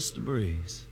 just a breeze.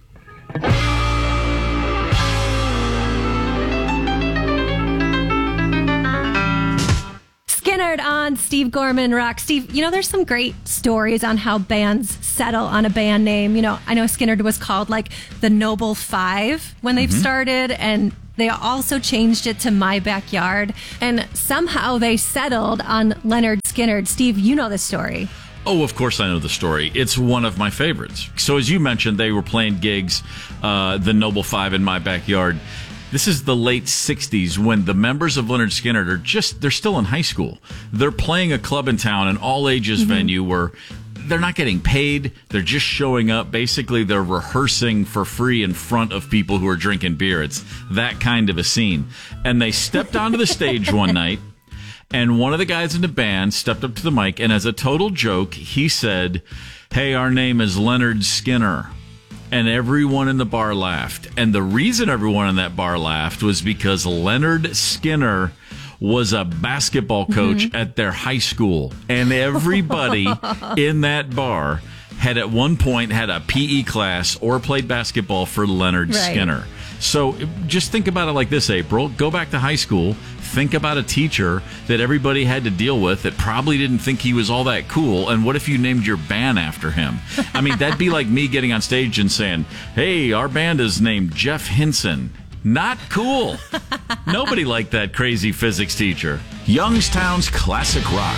Skynyrd on Steve Gorman Rock. Steve, there's some great stories on how bands settle on a band name. I know Skynyrd was called like the Noble Five when they've started, and they also changed it to My Backyard, and somehow they settled on Lynyrd Skynyrd. Steve, you know this story. Oh, of course I know the story. It's one of my favorites. So as you mentioned, they were playing gigs, the Noble Five in My Backyard. This is the late 60s when the members of Lynyrd Skynyrd they're still in high school. They're playing a club in town, an all-ages venue where they're not getting paid. They're just showing up. Basically, they're rehearsing for free in front of people who are drinking beer. It's that kind of a scene. And they stepped onto the stage one night, and one of the guys in the band stepped up to the mic, and as a total joke, he said, "Hey, our name is Lynyrd Skynyrd." And everyone in the bar laughed. And the reason everyone in that bar laughed was because Lynyrd Skynyrd was a basketball coach at their high school. And everybody in that bar had at one point had a PE class or played basketball for Lynyrd Skynyrd. So just think about it like this, April. Go back to high school. Think about a teacher that everybody had to deal with that probably didn't think he was all that cool. And what if you named your band after him? I mean, that'd be like me getting on stage and saying, "Hey, our band is named Jeff Hinson." Not cool. Nobody liked that crazy physics teacher. Youngstown's Classic Rock,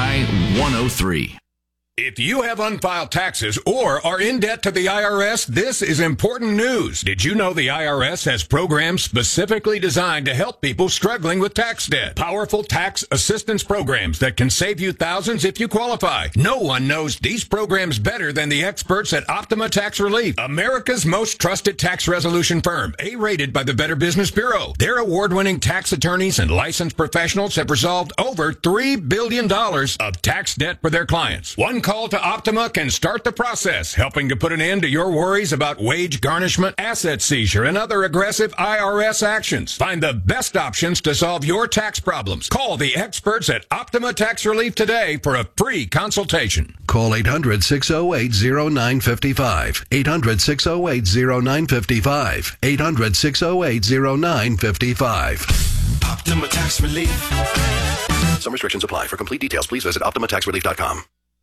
Y103. If you have unfiled taxes or are in debt to the IRS, this is important news. Did you know the IRS has programs specifically designed to help people struggling with tax debt? Powerful tax assistance programs that can save you thousands if you qualify. No one knows these programs better than the experts at Optima Tax Relief, America's most trusted tax resolution firm, A-rated by the Better Business Bureau. Their award-winning tax attorneys and licensed professionals have resolved over $3 billion of tax debt for their clients. One call to Optima can start the process, helping to put an end to your worries about wage garnishment, asset seizure, and other aggressive IRS actions. Find the best options to solve your tax problems. Call the experts at Optima Tax Relief today for a free consultation. Call 800-608-0955. 800-608-0955. 800-608-0955. Optima Tax Relief. Some restrictions apply. For complete details, please visit OptimaTaxRelief.com.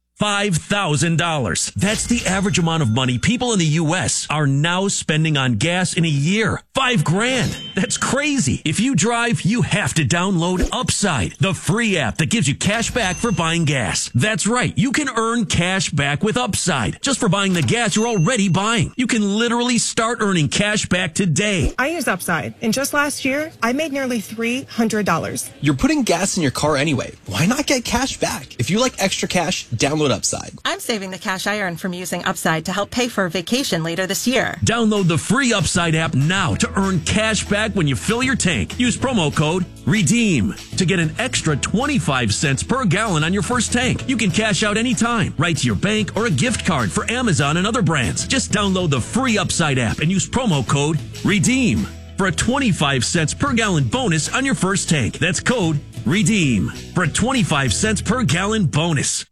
$5,000. That's the average amount of money people in the U.S. are now spending on gas in a year. $5,000. That's crazy. If you drive, you have to download Upside, the free app that gives you cash back for buying gas. That's right. You can earn cash back with Upside just for buying the gas you're already buying. You can literally start earning cash back today. I use Upside, and just last year, I made nearly $300. You're putting gas in your car anyway. Why not get cash back? If you like extra cash, download Upside. I'm saving the cash I earn from using Upside to help pay for a vacation later this year. Download the free Upside app now to earn cash back when you fill your tank. Use promo code REDEEM to get an extra 25 cents per gallon on your first tank. You can cash out anytime, right to your bank or a gift card for Amazon and other brands. Just download the free Upside app and use promo code REDEEM for a 25 cents per gallon bonus on your first tank. That's code REDEEM for a 25 cents per gallon bonus.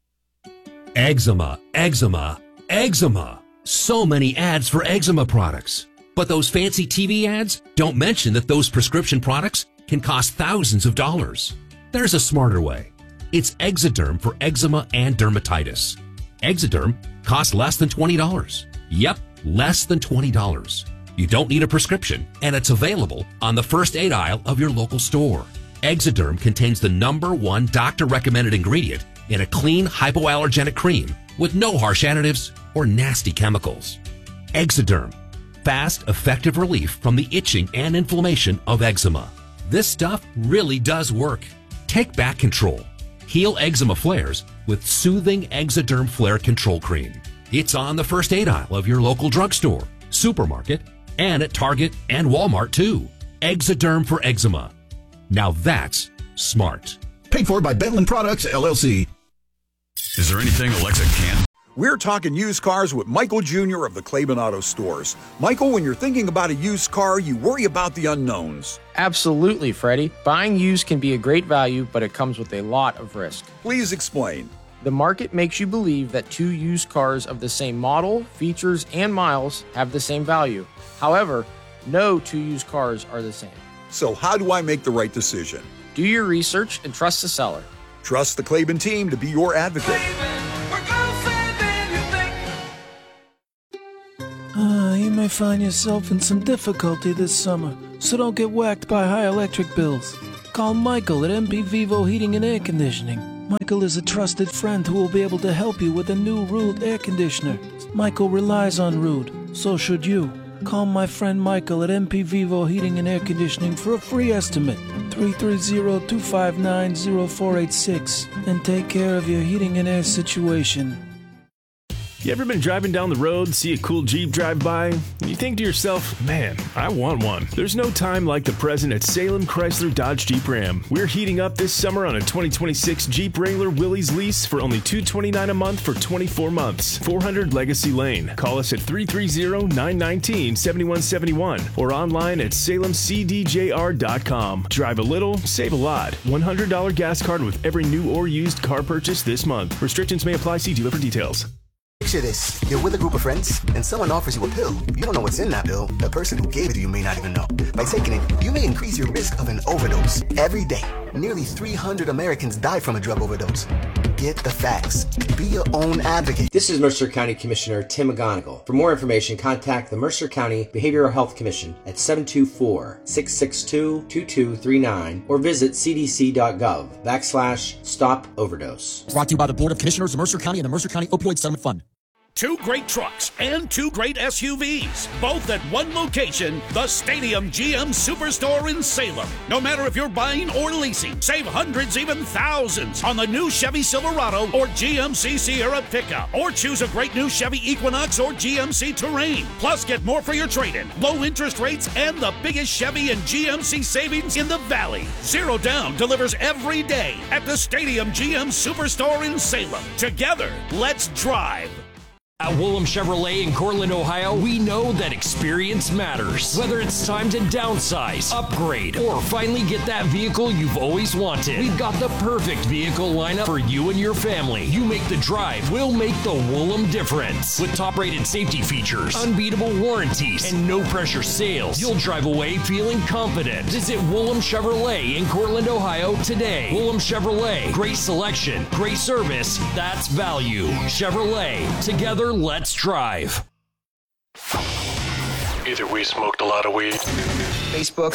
Eczema, eczema, eczema. So many ads for eczema products. But those fancy TV ads don't mention that those prescription products can cost thousands of dollars. There's a smarter way. It's Exoderm for eczema and dermatitis. Exoderm costs less than $20. Yep, less than $20. You don't need a prescription, and it's available on the first aid aisle of your local store. Exoderm contains the #1 doctor-recommended ingredient in a clean, hypoallergenic cream with no harsh additives or nasty chemicals. Exoderm. Fast, effective relief from the itching and inflammation of eczema. This stuff really does work. Take back control. Heal eczema flares with soothing Exoderm Flare Control Cream. It's on the first aid aisle of your local drugstore, supermarket, and at Target and Walmart too. Exoderm for eczema. Now that's smart. Paid for by Bentland Products, LLC. Is there anything Alexa can't? We're talking used cars with Michael Jr. of the Claiborne Auto Stores. Michael, when you're thinking about a used car, you worry about the unknowns. Absolutely, Freddie. Buying used can be a great value, but it comes with a lot of risk. Please explain. The market makes you believe that two used cars of the same model, features, and miles have the same value. However, no two used cars are the same. So how do I make the right decision? Do your research and trust the seller. Trust the Klaben team to be your advocate. You may find yourself in some difficulty this summer, so don't get whacked by high electric bills. Call Michael at MP Vivo Heating and Air Conditioning. Michael is a trusted friend who will be able to help you with a new Ruud air conditioner. Michael relies on Ruud, so should you. Call my friend Michael at MP Vivo Heating and Air Conditioning for a free estimate. 330-259-0486 and take care of your heating and air situation. You ever been driving down the road, see a cool Jeep drive by, and you think to yourself, man, I want one. There's no time like the present at Salem Chrysler Dodge Jeep Ram. We're heating up this summer on a 2026 Jeep Wrangler Willys lease for only $229 a month for 24 months. 400 Legacy Lane. Call us at 330-919-7171 or online at salemcdjr.com. Drive a little, save a lot. $100 gas card with every new or used car purchase this month. Restrictions may apply. See dealer for details. Picture this. You're with a group of friends, and someone offers you a pill. You don't know what's in that pill. The person who gave it to you may not even know. By taking it, you may increase your risk of an overdose. Every day, nearly 300 Americans die from a drug overdose. Get the facts. Be your own advocate. This is Mercer County Commissioner Tim McGonigal. For more information, contact the Mercer County Behavioral Health Commission at 724-662-2239 or visit cdc.gov/stop overdose. Brought to you by the Board of Commissioners of Mercer County and the Mercer County Opioid Settlement Fund. 2 great trucks and 2 great SUVs, both at one location, the Stadium GM Superstore in Salem. No matter if you're buying or leasing, save hundreds, even thousands on the new Chevy Silverado or GMC Sierra pickup. Or choose a great new Chevy Equinox or GMC Terrain. Plus, get more for your trade-in, low interest rates, and the biggest Chevy and GMC savings in the Valley. Zero Down delivers every day at the Stadium GM Superstore in Salem. Together, let's drive. At Woolham Chevrolet in Cortland, Ohio, we know that experience matters. Whether it's time to downsize, upgrade, or finally get that vehicle you've always wanted, we've got the perfect vehicle lineup for you and your family. You make the drive, we'll make the Woolham difference. With top-rated safety features, unbeatable warranties, and no-pressure sales, you'll drive away feeling confident. Visit Woolham Chevrolet in Cortland, Ohio today. Woolham Chevrolet, great selection, great service, that's value. Chevrolet, together let's drive. Either we smoked a lot of weed. Facebook.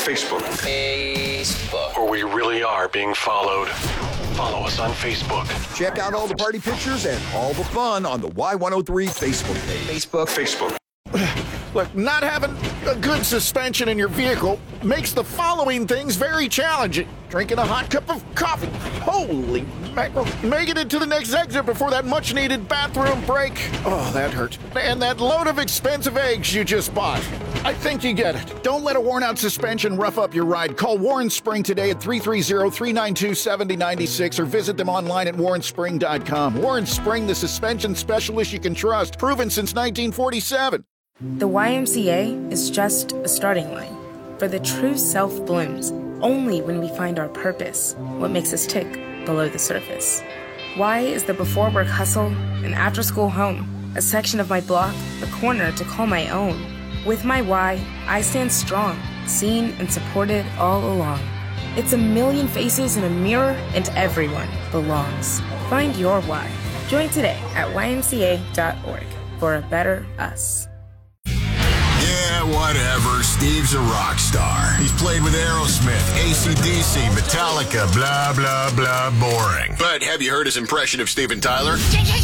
Or we really are being followed. Follow us on Facebook. Check out all the party pictures and all the fun on the Y103 Facebook page. Facebook. Look, not having a good suspension in your vehicle makes the following things very challenging. Drinking a hot cup of coffee. Holy mackerel. Making it to the next exit before that much-needed bathroom break. Oh, that hurt. And that load of expensive eggs you just bought. I think you get it. Don't let a worn-out suspension rough up your ride. Call Warren Spring today at 330-392-7096 or visit them online at warrenspring.com. Warren Spring, the suspension specialist you can trust. Proven since 1947. The YMCA is just a starting line, for the true self blooms only when we find our purpose, what makes us tick below the surface. Y is the before work hustle, an after school home, a section of my block, a corner to call my own. With my Y, I stand strong, seen and supported all along. It's a million faces in a mirror and everyone belongs. Find your Y. Join today at ymca.org for a better us. Yeah, whatever. Steve's a rock star. He's played with Aerosmith, AC/DC, Metallica, blah, blah, blah, boring. But have you heard his impression of Steven Tyler?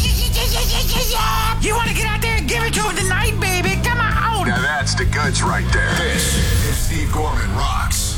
You want to get out there and give it to him tonight, baby? Come on! Now that's the goods right there. This is Steve Gorman Rock.